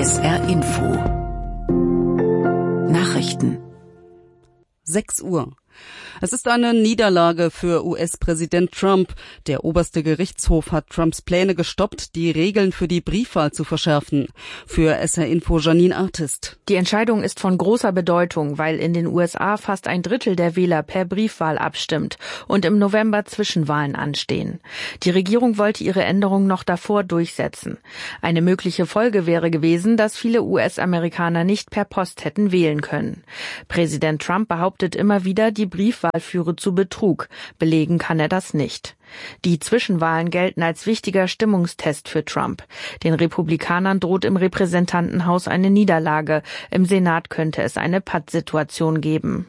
SR Info Nachrichten 6 Uhr. Es ist eine Niederlage für US-Präsident Trump. Der oberste Gerichtshof hat Trumps Pläne gestoppt, die Regeln für die Briefwahl zu verschärfen. Für SR Info Janine Artist. Die Entscheidung ist von großer Bedeutung, weil in den USA fast ein Drittel der Wähler per Briefwahl abstimmt und im November Zwischenwahlen anstehen. Die Regierung wollte ihre Änderung noch davor durchsetzen. Eine mögliche Folge wäre gewesen, dass viele US-Amerikaner nicht per Post hätten wählen können. Präsident Trump behauptet immer wieder, die Briefwahl führe zu Betrug. Belegen kann er das nicht. Die Zwischenwahlen gelten als wichtiger Stimmungstest für Trump. Den Republikanern droht im Repräsentantenhaus eine Niederlage. Im Senat könnte es eine Pattsituation geben.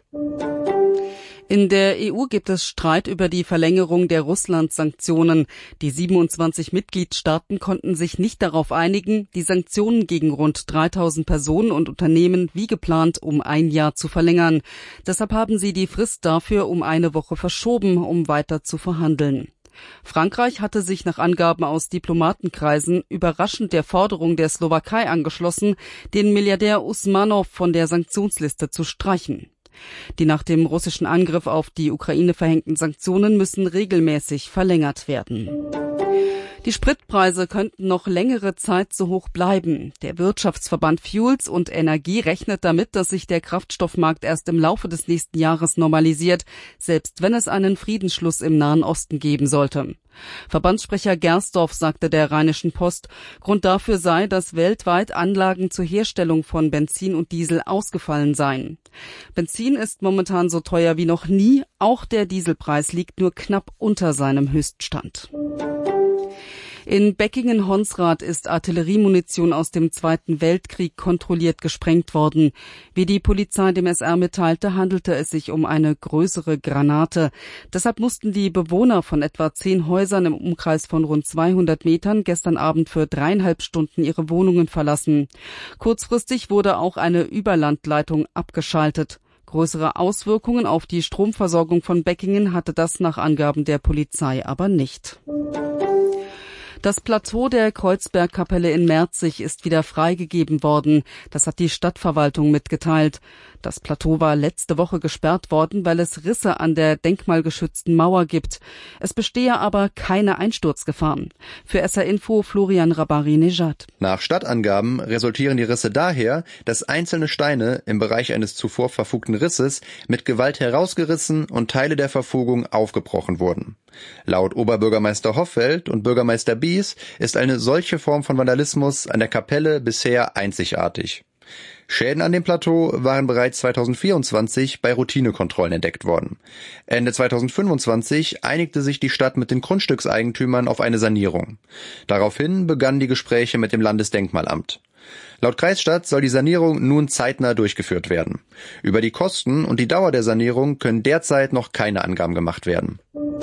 In der EU gibt es Streit über die Verlängerung der Russland-Sanktionen. Die 27 Mitgliedstaaten konnten sich nicht darauf einigen, die Sanktionen gegen rund 3000 Personen und Unternehmen wie geplant um 1 Jahr zu verlängern. Deshalb haben sie die Frist dafür um 1 Woche verschoben, um weiter zu verhandeln. Frankreich hatte sich nach Angaben aus Diplomatenkreisen überraschend der Forderung der Slowakei angeschlossen, den Milliardär Usmanov von der Sanktionsliste zu streichen. Die nach dem russischen Angriff auf die Ukraine verhängten Sanktionen müssen regelmäßig verlängert werden. Die Spritpreise könnten noch längere Zeit so hoch bleiben. Der Wirtschaftsverband Fuels und Energie rechnet damit, dass sich der Kraftstoffmarkt erst im Laufe des nächsten Jahres normalisiert, selbst wenn es einen Friedensschluss im Nahen Osten geben sollte. Verbandssprecher Gersdorf sagte der Rheinischen Post, Grund dafür sei, dass weltweit Anlagen zur Herstellung von Benzin und Diesel ausgefallen seien. Benzin ist momentan so teuer wie noch nie, auch der Dieselpreis liegt nur knapp unter seinem Höchststand. In Beckingen-Honsrath ist Artilleriemunition aus dem Zweiten Weltkrieg kontrolliert gesprengt worden. Wie die Polizei dem SR mitteilte, handelte es sich um eine größere Granate. Deshalb mussten die Bewohner von etwa 10 Häusern im Umkreis von rund 200 Metern gestern Abend für 3,5 Stunden ihre Wohnungen verlassen. Kurzfristig wurde auch eine Überlandleitung abgeschaltet. Größere Auswirkungen auf die Stromversorgung von Beckingen hatte das nach Angaben der Polizei aber nicht. Das Plateau der Kreuzbergkapelle in Merzig ist wieder freigegeben worden. Das hat die Stadtverwaltung mitgeteilt. Das Plateau war letzte Woche gesperrt worden, weil es Risse an der denkmalgeschützten Mauer gibt. Es bestehe aber keine Einsturzgefahren. Für SR Info Florian Rabari-Nejad. Nach Stadtangaben resultieren die Risse daher, dass einzelne Steine im Bereich eines zuvor verfugten Risses mit Gewalt herausgerissen und Teile der Verfugung aufgebrochen wurden. Laut Oberbürgermeister Hoffeld und Bürgermeister Bies ist eine solche Form von Vandalismus an der Kapelle bisher einzigartig. Schäden an dem Plateau waren bereits 2024 bei Routinekontrollen entdeckt worden. Ende 2025 einigte sich die Stadt mit den Grundstückseigentümern auf eine Sanierung. Daraufhin begannen die Gespräche mit dem Landesdenkmalamt. Laut Kreisstadt soll die Sanierung nun zeitnah durchgeführt werden. Über die Kosten und die Dauer der Sanierung können derzeit noch keine Angaben gemacht werden.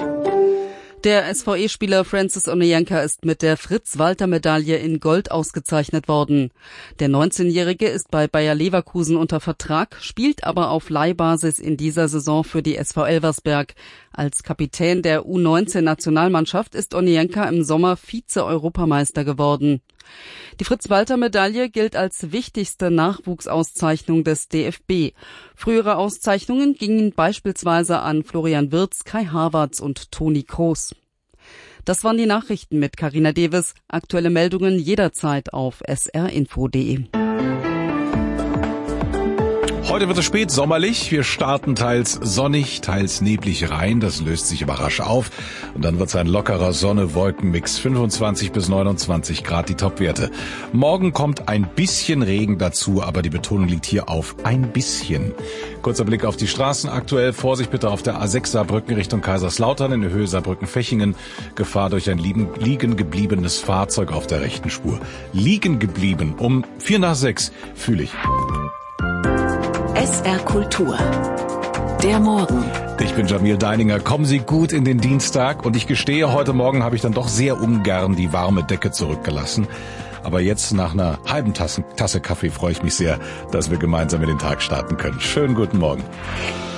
Der SVE-Spieler Francis Onyenka ist mit der Fritz-Walter-Medaille in Gold ausgezeichnet worden. Der 19-Jährige ist bei Bayer Leverkusen unter Vertrag, spielt aber auf Leihbasis in dieser Saison für die SV Elversberg. Als Kapitän der U19-Nationalmannschaft ist Onyenka im Sommer Vize-Europameister geworden. Die Fritz-Walter-Medaille gilt als wichtigste Nachwuchsauszeichnung des DFB. Frühere Auszeichnungen gingen beispielsweise an Florian Wirtz, Kai Havertz und Toni Kroos. Das waren die Nachrichten mit Carina Deves. Aktuelle Meldungen jederzeit auf srinfo.de. Heute wird es spät sommerlich. Wir starten teils sonnig, teils neblig rein. Das löst sich aber rasch auf. Und dann wird es ein lockerer Sonne-Wolken-Mix. 25 bis 29 Grad die Topwerte. Morgen kommt ein bisschen Regen dazu, aber die Betonung liegt hier auf ein bisschen. Kurzer Blick auf die Straßen. Aktuell Vorsicht bitte auf der A6 Saarbrücken Richtung Kaiserslautern in der Höhe Saarbrücken-Fechingen. Gefahr durch ein liegen gebliebenes Fahrzeug auf der rechten Spur. Liegen geblieben. Um 5:45 fühle ich. SR Kultur. Der Morgen. Ich bin Jamil Deininger. Kommen Sie gut in den Dienstag. Und ich gestehe, heute Morgen habe ich dann doch sehr ungern die warme Decke zurückgelassen. Aber jetzt nach einer halben Tasse Kaffee freue ich mich sehr, dass wir gemeinsam in den Tag starten können. Schönen guten Morgen.